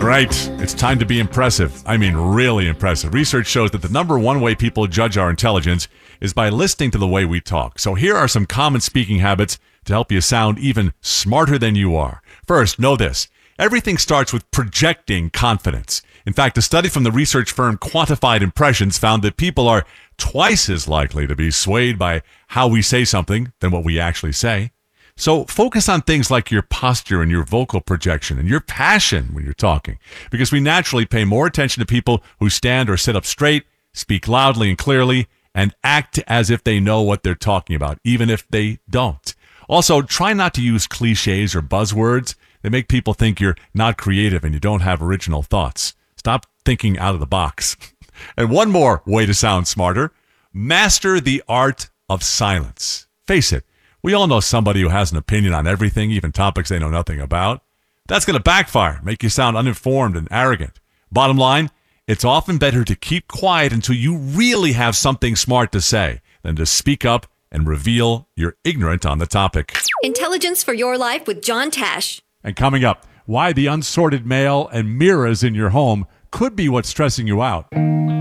Right. It's time to be impressive. I mean, really impressive. Research shows that the number one way people judge our intelligence is by listening to the way we talk. So here are some common speaking habits to help you sound even smarter than you are. First, know this. Everything starts with projecting confidence. In fact, a study from the research firm Quantified Impressions found that people are twice as likely to be swayed by how we say something than what we actually say. So focus on things like your posture and your vocal projection and your passion when you're talking, because we naturally pay more attention to people who stand or sit up straight, speak loudly and clearly, and act as if they know what they're talking about, even if they don't. Also, try not to use cliches or buzzwords. They make people think you're not creative and you don't have original thoughts. Stop thinking out of the box. And one more way to sound smarter: master the art of silence. Face it, we all know somebody who has an opinion on everything, even topics they know nothing about. That's going to backfire, make you sound uninformed and arrogant. Bottom line, it's often better to keep quiet until you really have something smart to say than to speak up and reveal you're ignorant on the topic. Intelligence for Your Life with John Tash. And coming up, why the unsorted mail and mirrors in your home could be what's stressing you out.